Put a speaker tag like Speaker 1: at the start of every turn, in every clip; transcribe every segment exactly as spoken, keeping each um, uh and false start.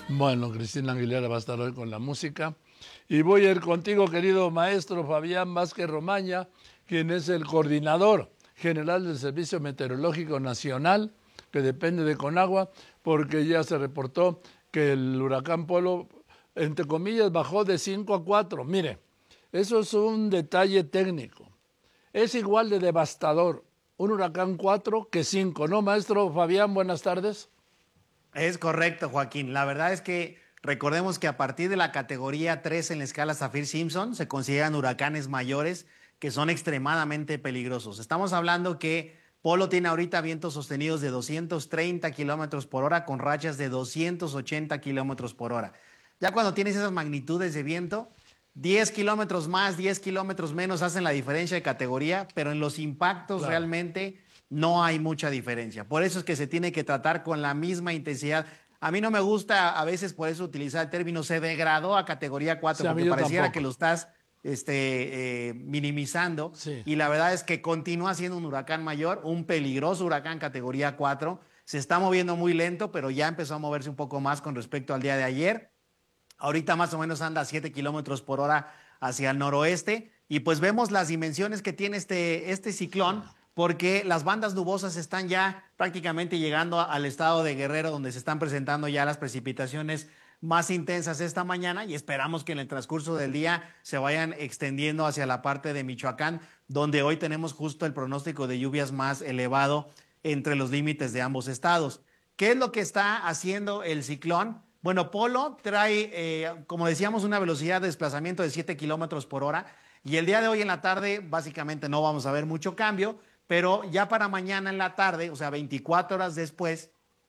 Speaker 1: Bueno, Cristina Aguilera va a estar hoy con la música. Y voy a ir contigo, querido maestro Fabián Vázquez Romaña, quien es el coordinador general del Servicio Meteorológico Nacional, que depende de Conagua, porque ya se reportó que el huracán Polo, entre comillas, bajó de cinco a cuatro. Mire, eso es un detalle técnico. Es igual de devastador un huracán cuatro que cinco, ¿no, maestro Fabián? Buenas tardes.
Speaker 2: Es correcto, Joaquín. La verdad es que recordemos que a partir de la categoría tres en la escala Saffir-Simpson se consideran huracanes mayores que son extremadamente peligrosos. Estamos hablando que Polo tiene ahorita vientos sostenidos de doscientos treinta kilómetros por hora con rachas de doscientos ochenta kilómetros por hora. Ya cuando tienes esas magnitudes de viento, diez kilómetros más, diez kilómetros menos hacen la diferencia de categoría, pero en los impactos
Speaker 1: Claro.
Speaker 2: realmente no hay mucha diferencia. Por eso es que se tiene que tratar con la misma intensidad. A mí no me gusta a veces por eso utilizar el término se degradó a categoría
Speaker 1: Sí,
Speaker 2: cuatro
Speaker 1: a mí
Speaker 2: porque
Speaker 1: yo
Speaker 2: pareciera que
Speaker 1: tampoco.
Speaker 2: lo estás este, eh, minimizando
Speaker 1: Sí.
Speaker 2: y la verdad es que continúa siendo un huracán mayor, un peligroso huracán categoría cuatro. Se está moviendo muy lento, pero ya empezó a moverse un poco más con respecto al día de ayer. Ahorita más o menos anda a siete kilómetros por hora hacia el noroeste y pues vemos las dimensiones que tiene este, este ciclón porque las bandas nubosas están ya prácticamente llegando al estado de Guerrero donde se están presentando ya las precipitaciones más intensas esta mañana y esperamos que en el transcurso del día se vayan extendiendo hacia la parte de Michoacán donde hoy tenemos justo el pronóstico de lluvias más elevado entre los límites de ambos estados. ¿Qué es lo que está haciendo el ciclón? Bueno, Polo trae, eh, como decíamos, una velocidad de desplazamiento de siete kilómetros por hora y el día de hoy en la tarde básicamente no vamos a ver mucho cambio, pero ya para mañana en la tarde, o sea, veinticuatro horas después,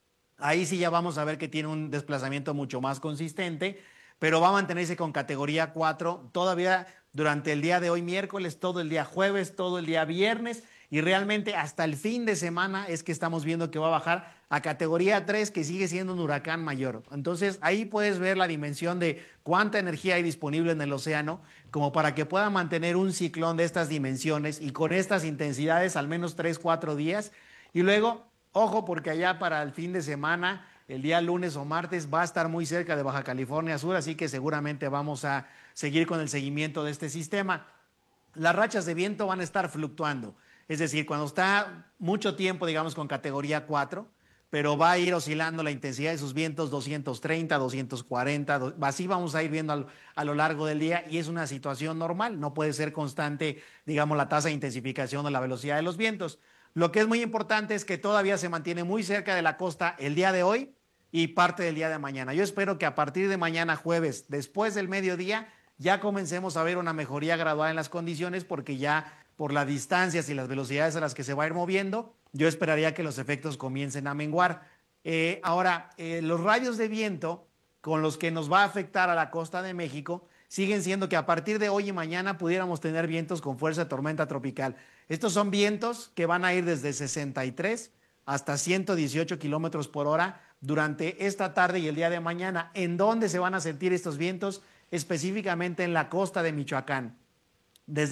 Speaker 2: ahí sí ya vamos a ver que tiene un desplazamiento mucho más consistente, pero va a mantenerse con categoría cuatro todavía durante el día de hoy, miércoles, todo el día jueves, todo el día viernes, y realmente hasta el fin de semana es que estamos viendo que va a bajar a categoría tres, que sigue siendo un huracán mayor. Entonces ahí puedes ver la dimensión de cuánta energía hay disponible en el océano, como para que pueda mantener un ciclón de estas dimensiones y con estas intensidades al menos tres, cuatro días. Y luego ojo, porque allá para el fin de semana, el día lunes o martes, va a estar muy cerca de Baja California Sur, así que seguramente vamos a seguir con el seguimiento de este sistema. Las rachas de viento van a estar fluctuando, es decir, cuando está mucho tiempo, digamos, con categoría cuatro, pero va a ir oscilando la intensidad de sus vientos doscientos treinta, doscientos cuarenta, así vamos a ir viendo a, a lo largo del día y es una situación normal, no puede ser constante, digamos, la tasa de intensificación o la velocidad de los vientos. Lo que es muy importante es que todavía se mantiene muy cerca de la costa el día de hoy y parte del día de mañana. Yo espero que a partir de mañana jueves, después del mediodía, ya comencemos a ver una mejoría gradual en las condiciones porque ya por las distancias y las velocidades a las que se va a ir moviendo, yo esperaría que los efectos comiencen a menguar. Eh, ahora, eh, los rayos de viento con los que nos va a afectar a la costa de México siguen siendo que a partir de hoy y mañana pudiéramos tener vientos con fuerza de tormenta tropical. Estos son vientos que van a ir desde sesenta y tres hasta ciento dieciocho kilómetros por hora durante esta tarde y el día de mañana. ¿En dónde se van a sentir estos vientos? Específicamente en la costa de Michoacán.